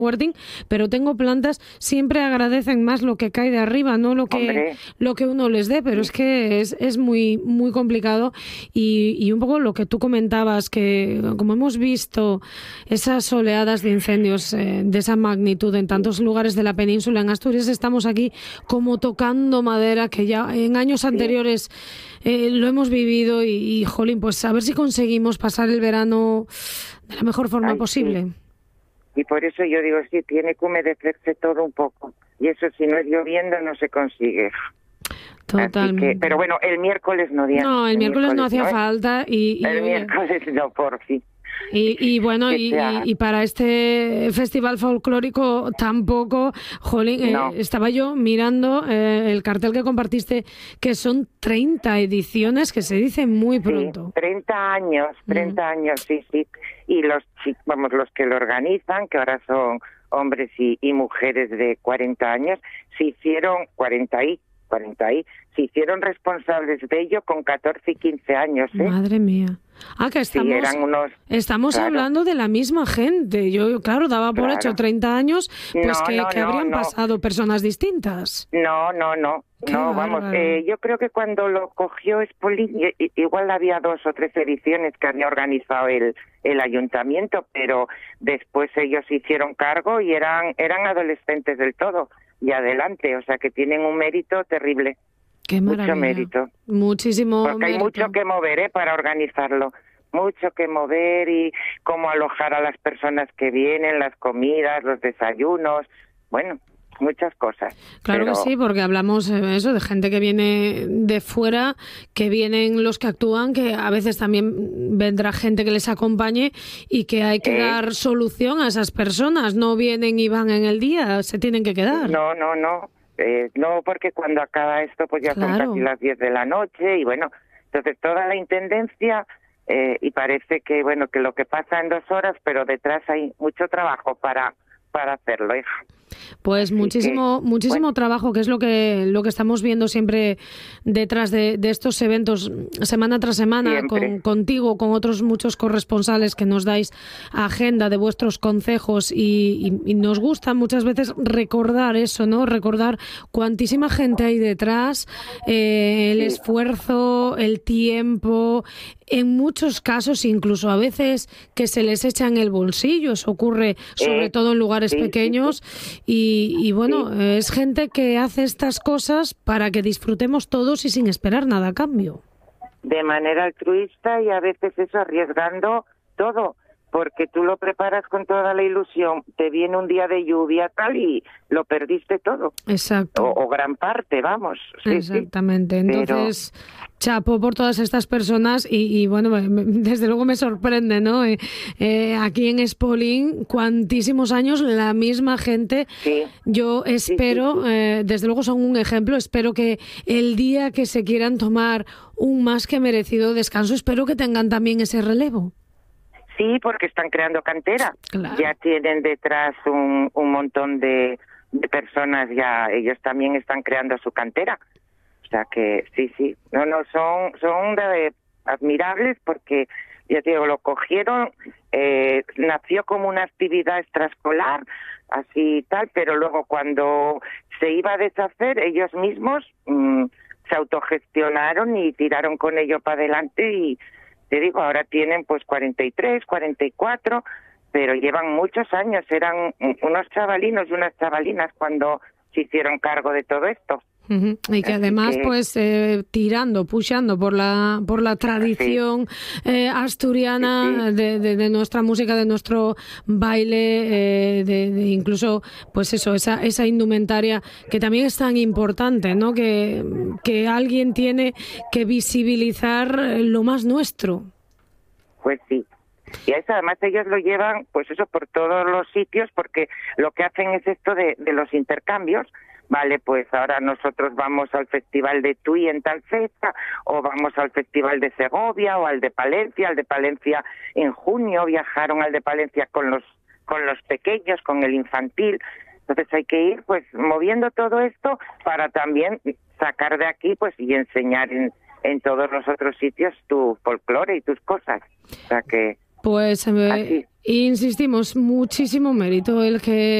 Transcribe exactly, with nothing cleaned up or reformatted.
Worthing, pero tengo plantas, siempre agradecen más lo que cae de arriba, no lo que Hombre. lo que uno les dé, pero sí. es que es, es muy muy complicado y, y un poco lo que tú comentabas, que como hemos visto esas oleadas de incendios eh, de esa magnitud en tantos lugares de la península, en Asturias estamos aquí como tocando madera, que ya en años anteriores eh, lo hemos vivido y, y, jolín, pues a ver si conseguimos pasar el verano de la mejor forma Ay, posible. Sí. Y por eso yo digo, sí, tiene que humedecerse todo un poco. Y eso, si no es lloviendo, no se consigue. Totalmente. Así que, pero bueno, el miércoles no día. No, el, el miércoles, miércoles no hacía no, falta. Y, y el miércoles no, por fin. Y, y bueno, y, y para este festival folclórico tampoco, jolín, eh, no. estaba yo mirando eh, el cartel que compartiste, que son treinta ediciones, que se dice muy pronto. Sí, treinta años, treinta mm. años, sí, sí. Y los, vamos, los que lo organizan, que ahora son hombres y, y mujeres de cuarenta años, se hicieron cuarenta y, cuarenta y, se hicieron responsables de ello con catorce y quince años. ¿eh? Madre mía. Ah, que estamos, sí, eran unos, estamos claro. hablando de la misma gente. Yo, claro, daba por claro. hecho treinta años, pues no, que, no, que no, habrían no. pasado personas distintas. No, no, no. Qué no, bárbaro. vamos, eh, yo creo que cuando lo cogió Espolín, igual había dos o tres ediciones que había organizado el, el ayuntamiento, pero después ellos se hicieron cargo y eran, eran adolescentes del todo y adelante, o sea que tienen un mérito terrible. Qué maravilla. Mucho mérito. Muchísimo Porque mérito. hay mucho que mover ¿eh? para organizarlo. Mucho que mover y cómo alojar a las personas que vienen, las comidas, los desayunos, bueno, muchas cosas. Claro pero... que sí, porque hablamos eh, eso de gente que viene de fuera, que vienen los que actúan, que a veces también vendrá gente que les acompañe y que hay que ¿Eh? dar solución a esas personas. No vienen y van en el día, se tienen que quedar. No, no, no. Eh, no, porque cuando acaba esto pues ya claro. son casi las diez de la noche y bueno, entonces toda la intendencia eh, y parece que bueno que lo que pasa en dos horas, pero detrás hay mucho trabajo para para hacerlo, hija. Pues Así muchísimo que, muchísimo bueno. trabajo, que es lo que lo que estamos viendo siempre detrás de, de estos eventos semana tras semana, con, contigo, con otros muchos corresponsales que nos dais agenda de vuestros concejos y, y, y nos gusta muchas veces recordar eso, ¿no? Recordar cuantísima gente hay detrás, eh, el sí. esfuerzo, el tiempo, en muchos casos incluso a veces que se les echa en el bolsillo, eso ocurre sobre eh, todo en lugares sí, pequeños sí, sí. Y, y bueno, sí. es gente que hace estas cosas para que disfrutemos todos y sin esperar nada a cambio. De manera altruista y a veces eso arriesgando todo, porque tú lo preparas con toda la ilusión, te viene un día de lluvia tal y lo perdiste todo. Exacto. O, o gran parte, vamos. Sí, Exactamente. Sí. Entonces, Pero... chapo por todas estas personas y, y bueno, me, me, desde luego me sorprende, ¿no? Eh, eh, aquí en Espolín, cuantísimos años, la misma gente. Sí. Yo espero, sí, sí, sí. Eh, desde luego son un ejemplo, espero que el día que se quieran tomar un más que merecido descanso, espero que tengan también ese relevo. Sí, porque están creando cantera. Claro. Ya tienen detrás un, un montón de, de personas, ya ellos también están creando su cantera. O sea que sí, sí. No, no, son son de, admirables porque, ya te digo, lo cogieron, eh, nació como una actividad extraescolar, así tal, pero luego cuando se iba a deshacer, ellos mismos mmm, se autogestionaron y tiraron con ello para adelante y te digo, ahora tienen pues cuarenta y tres, cuarenta y cuatro, pero llevan muchos años, eran unos chavalinos y unas chavalinas cuando se hicieron cargo de todo esto. Uh-huh. Y que además que... pues eh, tirando, pushando por la por la tradición sí. eh, asturiana sí, sí. De, de, de nuestra música, de nuestro baile, eh, de, de incluso pues eso, esa esa indumentaria que también es tan importante, ¿no? Que, que alguien tiene que visibilizar lo más nuestro. Pues sí. Y eso además ellos lo llevan, pues eso, por todos los sitios, porque lo que hacen es esto de, de los intercambios. Vale, pues ahora nosotros vamos al Festival de Tui en tal fecha, o vamos al Festival de Segovia, o al de Palencia. Al de Palencia en junio viajaron al de Palencia con los con los pequeños, con el infantil. Entonces hay que ir pues moviendo todo esto para también sacar de aquí pues y enseñar en, en todos los otros sitios tu folclore y tus cosas. O sea que Pues eh, insistimos, muchísimo mérito el que